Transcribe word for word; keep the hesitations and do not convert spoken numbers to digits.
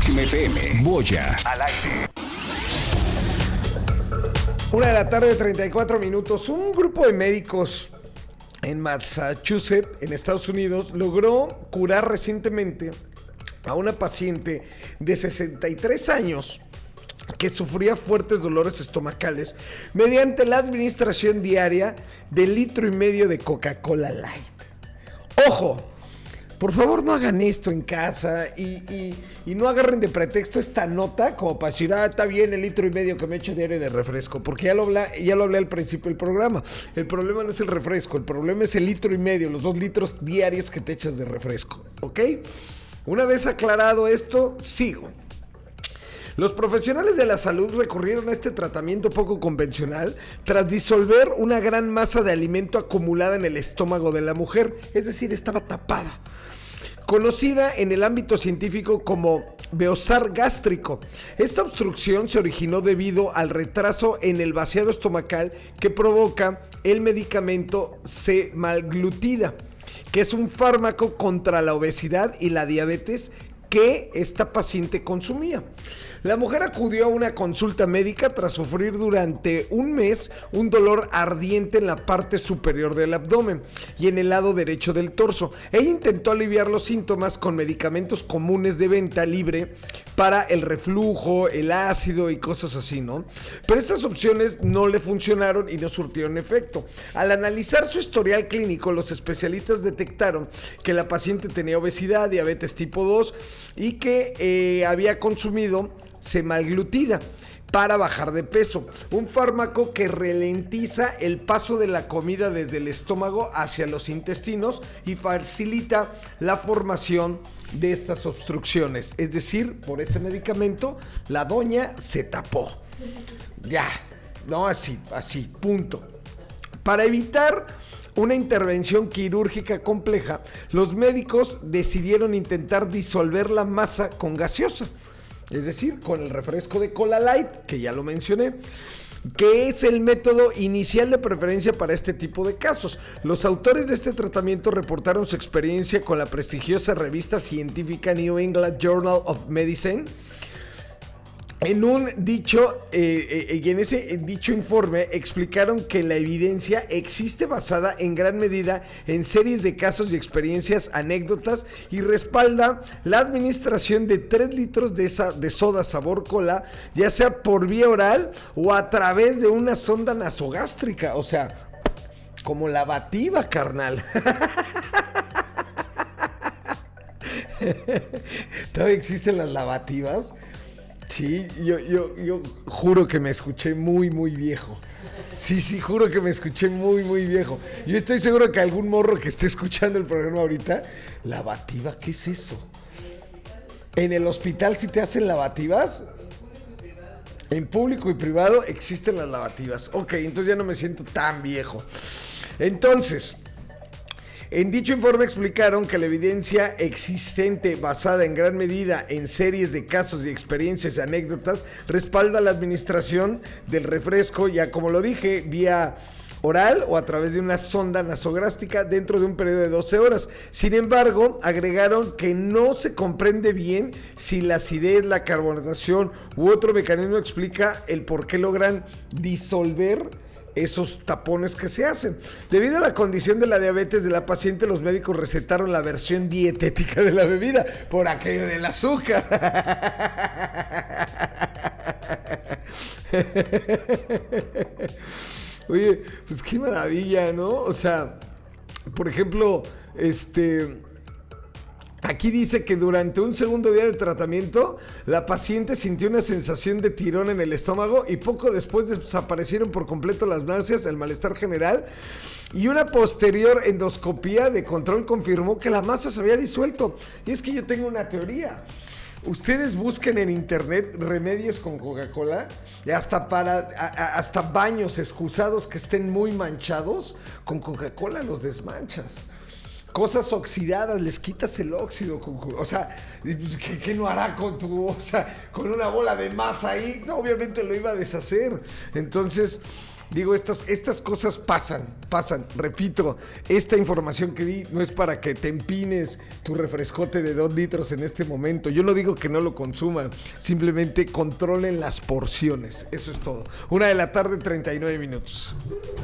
Máxima F M. Moya al aire. Una de la tarde, treinta y cuatro minutos. Un grupo de médicos en Massachusetts, en Estados Unidos, logró curar recientemente a una paciente de sesenta y tres años que sufría fuertes dolores estomacales mediante la administración diaria de litro y medio de Coca-Cola Light. ¡Ojo! Por favor, no hagan esto en casa y, y, y no agarren de pretexto esta nota como para decir, ah, está bien el litro y medio que me echo diario de refresco, porque ya lo, hablé, ya lo hablé al principio del programa. El problema no es el refresco, el problema es el litro y medio, los dos litros diarios que te echas de refresco, ¿ok? Una vez aclarado esto, sigo. Los profesionales de la salud recurrieron a este tratamiento poco convencional tras disolver una gran masa de alimento acumulada en el estómago de la mujer, es decir, estaba tapada. Conocida en el ámbito científico como beosar gástrico. Esta obstrucción se originó debido al retraso en el vaciado estomacal que provoca el medicamento semaglutida, que es un fármaco contra la obesidad y la diabetes que esta paciente consumía. La mujer acudió a una consulta médica tras sufrir durante un mes un dolor ardiente en la parte superior del abdomen y en el lado derecho del torso. Ella intentó aliviar los síntomas con medicamentos comunes de venta libre para el reflujo, el ácido y cosas así, ¿no? Pero estas opciones no le funcionaron y no surtieron efecto. Al analizar su historial clínico, los especialistas detectaron que la paciente tenía obesidad, diabetes tipo dos y que eh, había consumido semaglutida para bajar de peso, un fármaco que ralentiza el paso de la comida desde el estómago hacia los intestinos y facilita la formación de estas obstrucciones. Es decir, por ese medicamento la doña se tapó. Ya, no así, así, punto. Para evitar una intervención quirúrgica compleja, los médicos decidieron intentar disolver la masa con gaseosa. Es decir, con el refresco de Cola Light, que ya lo mencioné, que es el método inicial de preferencia para este tipo de casos. Los autores de este tratamiento reportaron su experiencia con la prestigiosa revista científica New England Journal of Medicine. En un dicho, eh, eh, y en ese dicho informe explicaron que la evidencia existe basada en gran medida en series de casos y experiencias, anécdotas, y respalda la administración de tres litros de, esa, de soda sabor cola, ya sea por vía oral o a través de una sonda nasogástrica, o sea, como la bativa, carnal. ¿Todavía existen las lavativas? Sí, yo, yo, yo juro que me escuché muy, muy viejo. Sí, sí, juro que me escuché muy, muy viejo. Yo estoy seguro que algún morro que esté escuchando el programa ahorita, ¿lavativa? ¿Qué es eso? ¿En el hospital sí te hacen lavativas? En público y privado existen las lavativas. Ok, entonces ya no me siento tan viejo. Entonces, en dicho informe explicaron que la evidencia existente, basada en gran medida en series de casos y experiencias y anécdotas, respalda la administración del refresco, ya como lo dije, vía oral o a través de una sonda nasogástrica dentro de un periodo de doce horas. Sin embargo, agregaron que no se comprende bien si la acidez, la carbonatación u otro mecanismo explica el por qué logran disolver esos tapones que se hacen. Debido a la condición de la diabetes de la paciente, los médicos recetaron la versión dietética de la bebida por aquello del azúcar. Oye, pues qué maravilla, ¿no? O sea, por ejemplo, este... aquí dice que durante un segundo día de tratamiento, la paciente sintió una sensación de tirón en el estómago y poco después desaparecieron por completo las náuseas, el malestar general, y una posterior endoscopía de control confirmó que la masa se había disuelto. Y es que yo tengo una teoría. Ustedes busquen en internet remedios con Coca-Cola y hasta para a, a, hasta baños excusados que estén muy manchados, con Coca-Cola los desmanchas. Cosas oxidadas, les quitas el óxido, o sea, ¿qué, qué no hará con tu, o sea, con una bola de masa ahí? Obviamente lo iba a deshacer. Entonces, Digo, estas, estas cosas pasan, pasan. Repito, esta información que di no es para que te empines tu refrescote de dos litros en este momento. Yo no digo que no lo consuman, simplemente controlen las porciones. Eso es todo. Una de la tarde, treinta y nueve minutos.